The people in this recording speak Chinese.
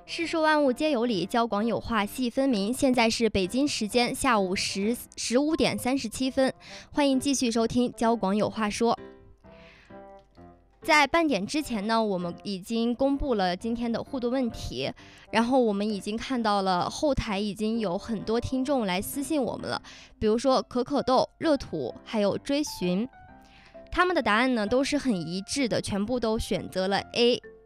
世说万物皆有理，交广有话细分明。现在是北京时间下午15点37分，欢迎继续收听交广有话说。在半点之前呢，我们已经公布了今天的互动问题，然后我们已经看到了后台已经有很多听众来私信我们了，比如说可可豆、热土还有追寻，他们的答案呢都是很一致的，全部都选择了 A，